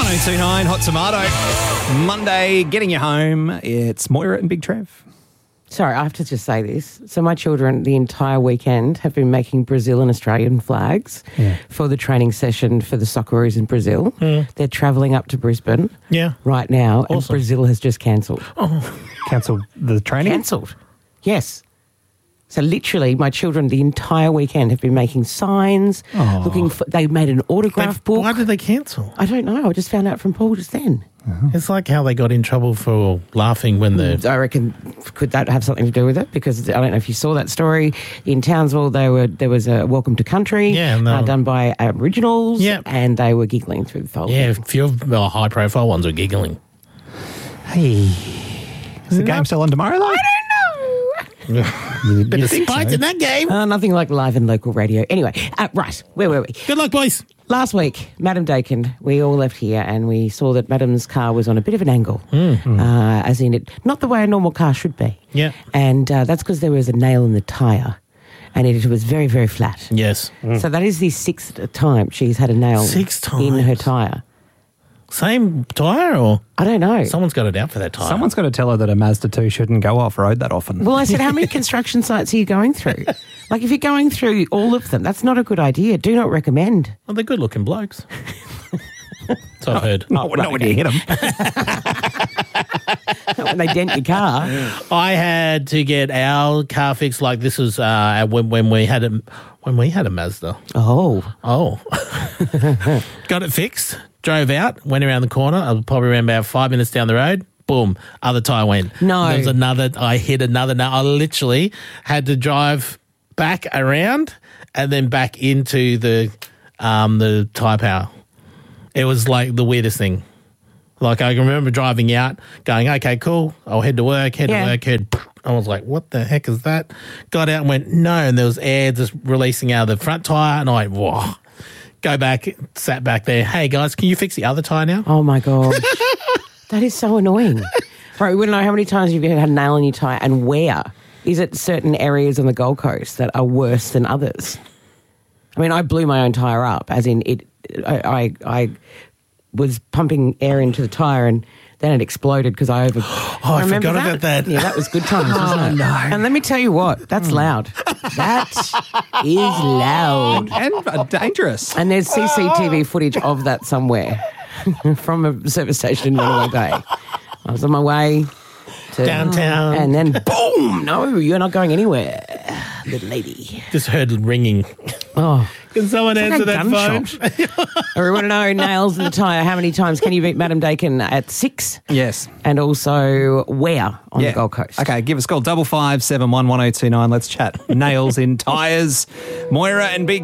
1029 Hot Tomato. Monday, getting you home. It's Moira and Big Trev. Sorry, I have to just say this. So my children, the entire weekend, have been making Brazil and Australian flags for the training session for the Socceroos in Brazil. They're travelling up to Brisbane right now, and Brazil has just cancelled. Cancelled the training? Cancelled, yes. So literally, my children, the entire weekend, have been making signs, looking for... They made an autograph book. Why did they cancel? I don't know. I just found out from Paul just then. It's like how they got in trouble for laughing when the... I reckon, could that have something to do with it? Because I don't know if you saw that story. In Townsville, there was a Welcome to Country done by Aboriginals, and they were giggling through the whole thing. A few of the high-profile ones were giggling. Hey, is the game still on tomorrow, though? I don't know. Bit of spice in that game. Nothing like live and local radio. Anyway, right, where were we? Good luck, boys. Last week, Madam Dakin, we all left here and we saw that Madam's car was on a bit of an angle, as in it, not the way a normal car should be. Yeah. And that's because there was a nail in the tyre and it was very, very flat. Yes. So that is the sixth time she's had a nail in her tyre. Same tyre or? I don't know. Someone's got it out for that tyre. Someone's got to tell her that a Mazda 2 shouldn't go off-road that often. Well, I said, how many construction sites are you going through? Like, if you're going through all of them, that's not a good idea. Do not recommend. Well, they're good-looking blokes. So I've heard. Not when you hit them. Not when they dent your car. I had to get our car fixed. Like this was when we had a Mazda. Oh. Got it fixed. Drove out. Went around the corner. I was probably around about 5 minutes down the road. Boom. Other tyre went. No. There was another. I hit another. I literally had to drive back around and then back into the tyre power. It was like the weirdest thing. Like I remember driving out, going, okay, cool. I'll head to work. I was like, what the heck is that? Got out and went, no. And there was air just releasing out of the front tyre. And I went, whoa. Go back, sat back there. Hey, guys, can you fix the other tyre now? Oh, my God. That is so annoying. Right, we want to know how many times you've had a nail in your tyre and where. Is it certain areas on the Gold Coast that are worse than others? I mean, I blew my own tyre up, as in it. I was pumping air into the tyre and then it exploded because I over... I forgot about that. Yeah, that was good times, wasn't it? No. And let me tell you what, that's loud. That is loud. And dangerous. And there's CCTV footage of that somewhere from a service station in Runaway Bay. I was on my way to... Downtown. And then, boom! No, you're not going anywhere, little lady. Just heard ringing. Oh. Can someone answer that phone? We want to know, nails in the tyre, how many times can you beat Madam Dakin at 6? Yes. And also where on the Gold Coast? Okay, give us a call, 55711029. Let's chat nails in tyres. Moira and Big